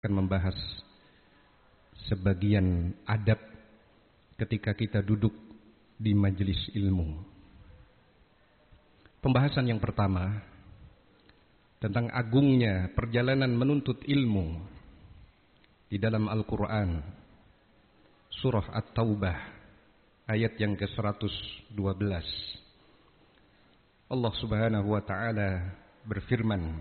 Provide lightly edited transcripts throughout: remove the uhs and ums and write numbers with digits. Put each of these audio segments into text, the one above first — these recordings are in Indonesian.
akan membahas sebagian adab ketika kita duduk di majelis ilmu. Pembahasan yang pertama tentang agungnya perjalanan menuntut ilmu di dalam Al-Quran, surah At-Taubah ayat yang ke-112. Allah Subhanahu wa taala berfirman,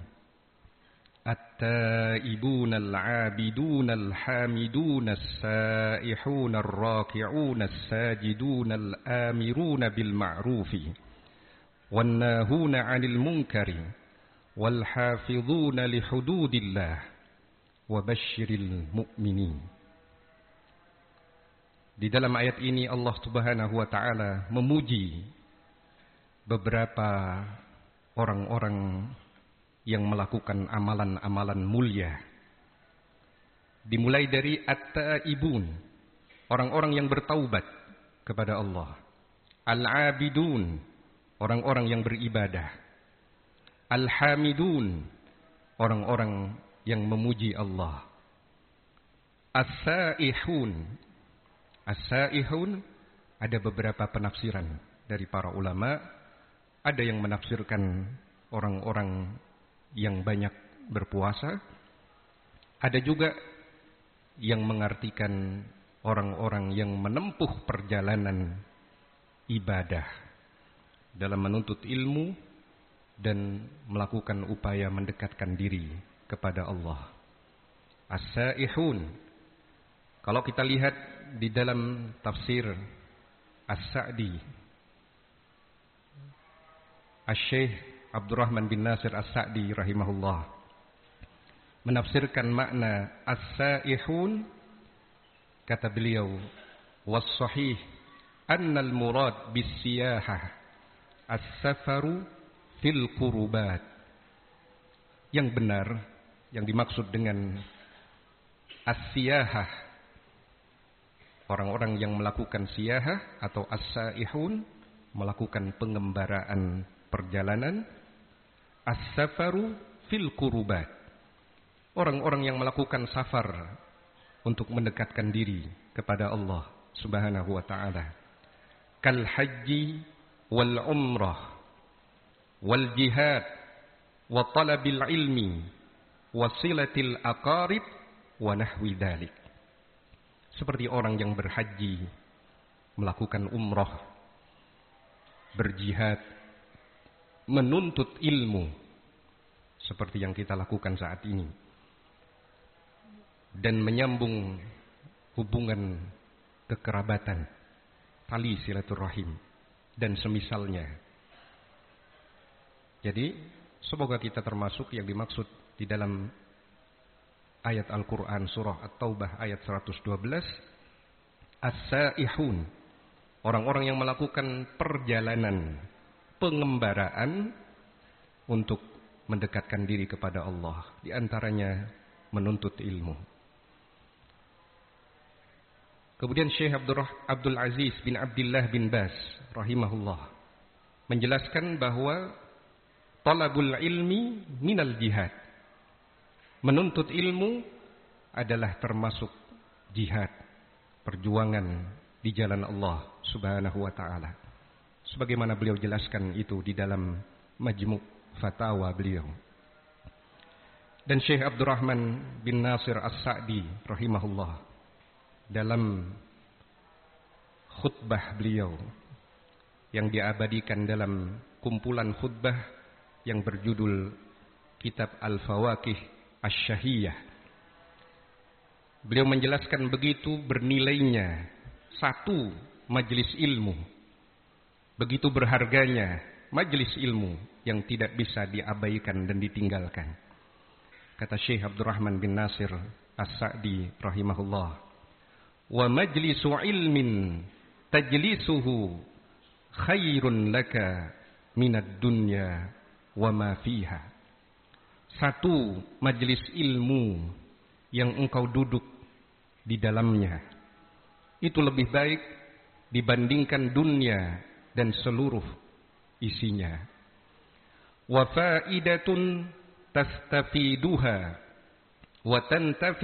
At-taibuna al-abiduna al-hamiduna as-saihuna ar-raki'una as-sajiduna al-amiruna bil-ma'rufi wan-nahuna 'anil munkari wal-hafidhuna li hududillah wa basyiril mu'minin. Di dalam ayat ini Allah Subhanahu wa taala memuji beberapa orang-orang yang melakukan amalan-amalan mulia. Dimulai dari at-taibun, orang-orang yang bertaubat kepada Allah. Al-abidun, orang-orang yang beribadah. Al-hamidun, orang-orang yang memuji Allah. As-saihun, as-saihun ada beberapa penafsiran dari para ulama. Ada yang menafsirkan orang-orang yang banyak berpuasa. Ada juga yang mengartikan orang-orang yang menempuh perjalanan ibadah dalam menuntut ilmu dan melakukan upaya mendekatkan diri kepada Allah. As-saihun, kalau kita lihat di dalam tafsir As-Sa'di, Asy-Syaikh Abdurrahman bin Nasir As-Sa'di rahimahullah menafsirkan makna as-saihun, kata beliau, was-sahih anna al-murad bis-siyahah as-safaru fil qurubat. Yang benar, yang dimaksud dengan as-siyahah, orang-orang yang melakukan siyahah atau as-saihun, melakukan pengembaraan perjalanan. As-safaru fil qurubat, orang-orang yang melakukan safar untuk mendekatkan diri kepada Allah Subhanahu wa ta'ala. Kal haji wal umrah wal jihad wa talabil ilmi wa silatil aqarib wa nahwi dhalik. Seperti orang yang berhaji, melakukan umrah, berjihad, menuntut ilmu seperti yang kita lakukan saat ini, dan menyambung hubungan kekerabatan, tali silaturahim dan semisalnya. Jadi semoga kita termasuk yang dimaksud di dalam ayat Al-Quran surah At-Taubah ayat 112, as-saihun, orang-orang yang melakukan perjalanan pengembaraan untuk mendekatkan diri kepada Allah, di antaranya menuntut ilmu. Kemudian Syekh Abdul Aziz bin Abdullah bin Baz rahimahullah menjelaskan bahwa talabul ilmi minal jihad, menuntut ilmu adalah termasuk jihad, perjuangan di jalan Allah Subhanahu wa ta'ala, sebagaimana beliau jelaskan itu di dalam Majmu' Fatawa beliau. Dan Syekh Abdurrahman bin Nasir As-Sa'di rahimahullah dalam khutbah beliau yang diabadikan dalam kumpulan khutbah yang berjudul Kitab Al-Fawaqih Asy-Syahiyah, beliau menjelaskan begitu bernilainya satu majelis ilmu, begitu berharganya majelis ilmu yang tidak bisa diabaikan dan ditinggalkan. Kata Syekh Abdurrahman bin Nasir As-Sa'di rahimahullah, wa majlisu ilmin tajlisuhu khairun laka minad dunya wa ma fiha. Satu majelis ilmu yang engkau duduk di dalamnya itu lebih baik dibandingkan dunia dan seluruh isinya. Wa faidatun tastafiduha wa tantafi